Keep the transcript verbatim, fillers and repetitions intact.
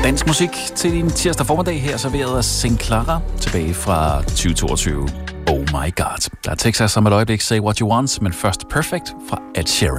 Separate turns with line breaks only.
Dansk musik til din tirsdag formiddag her, serveret af Sinclair tilbage fra tyve toogtyve. Oh my god. Der er Texas om et øjeblik, Say What You Want, men først Perfect fra Ed Sheeran.